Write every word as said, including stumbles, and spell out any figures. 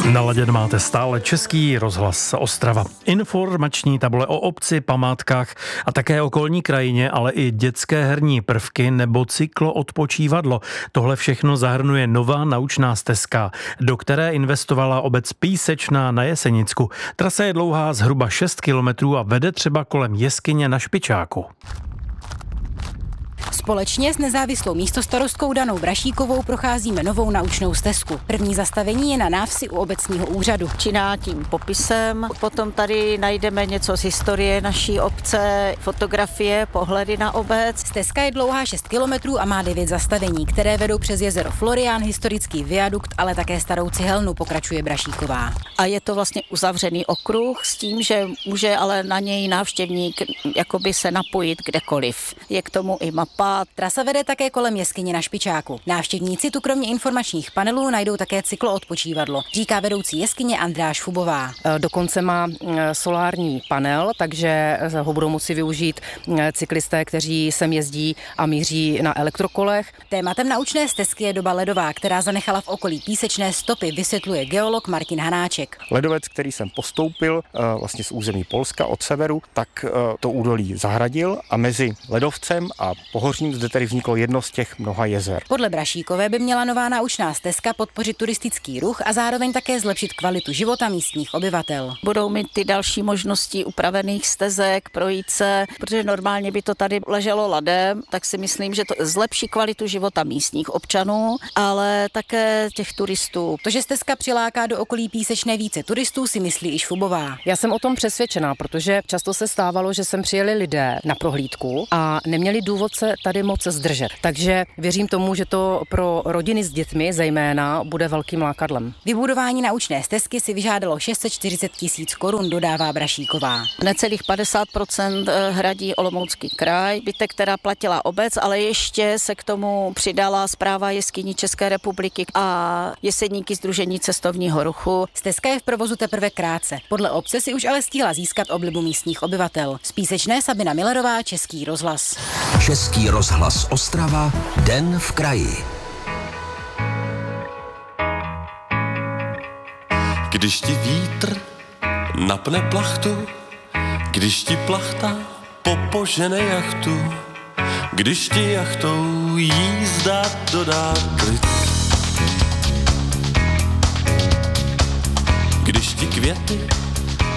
Naladěn máte stále Český rozhlas Ostrava. Informační tabule o obci, památkách a také okolní krajině, ale i dětské herní prvky nebo cykloodpočívadlo. Tohle všechno zahrnuje nová naučná stezka, do které investovala obec Písečná na Jesenicku. Trasa je dlouhá zhruba šest kilometrů a vede třeba kolem jeskyně na Špičáku. Společně s nezávislou místostarostkou Danou Brašíkovou procházíme novou naučnou stezku. První zastavení je na návsi u obecního úřadu. Začíná tím popisem, potom tady najdeme něco z historie naší obce, fotografie, pohledy na obec. Stezka je dlouhá šest kilometrů a má devět zastavení, které vedou přes jezero Florián, historický viadukt, ale také starou cihelnu, pokračuje Brašíková. A je to vlastně uzavřený okruh s tím, že může ale na něj návštěvník jakoby se napojit kdekoliv. Je k tomu i mapa. Trasa vede také kolem jeskyně na Špičáku. Návštěvníci tu kromě informačních panelů najdou také cykloodpočívadlo, říká vedoucí jeskyně Andráš Fubová. Dokonce má solární panel, takže ho budou moci využít cyklisté, kteří sem jezdí a míří na elektrokolech. Tématem naučné stezky je doba ledová, která zanechala v okolí Písečné stopy, vysvětluje geolog Martin Hanáček. Ledovec, který jsem postoupil vlastně z území Polska od severu, tak to údolí zahradil a mezi ledovcem a pohořím zde tedy vzniklo jedno z těch mnoha jezer. Podle Brašíkové by měla nová naučná stezka podpořit turistický ruch a zároveň také zlepšit kvalitu života místních obyvatel. Budou mít ty další možnosti upravených stezek, projít se, protože normálně by to tady leželo ladem, tak si myslím, že to zlepší kvalitu života místních občanů, ale také těch turistů. To, že stezka přiláká do okolí Písečné více turistů, si myslí i Švubová. Já jsem o tom přesvědčená, protože často se stávalo, že sem přijeli lidé na prohlídku a neměli důvod se tady moc zdržet. Takže věřím tomu, že to pro rodiny s dětmi zejména bude velkým lákadlem. Vybudování naučné stezky si vyžádalo šest set čtyřicet tisíc korun, dodává Brašíková. Necelých padesát procent hradí Olomoucký kraj, bytek, která platila obec, ale ještě se k tomu přidala Správa jeskyní České republiky a Jeseníky Sdružení cestovního ruchu. Stezka je v provozu teprve krátce. Podle obce si už ale stihla získat oblibu místních obyvatel. Z Písečné Sabina Millerová, Český rozhlas. Český rozhlas Ostrava, Den v kraji. Když ti vítr napne plachtu, když ti plachta popožene jachtu, když ti jachtou jízda dodá klid, když ti květy